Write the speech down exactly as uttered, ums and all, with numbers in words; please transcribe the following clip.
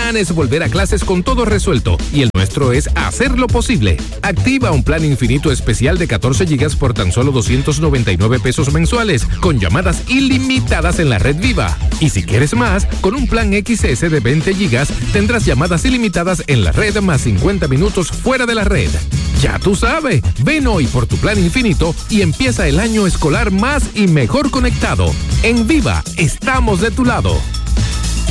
plan es volver a clases con todo resuelto y el nuestro es hacerlo posible. Activa un plan infinito especial de catorce gigas por tan solo doscientos noventa y nueve pesos mensuales, con llamadas ilimitadas en la red Viva. Y si quieres más, con un plan X S de veinte gigas, tendrás llamadas ilimitadas en la red más cincuenta minutos fuera de la red. Ya tú sabes, ven hoy por tu plan infinito y empieza el año escolar más y mejor conectado. En Viva, estamos de tu lado.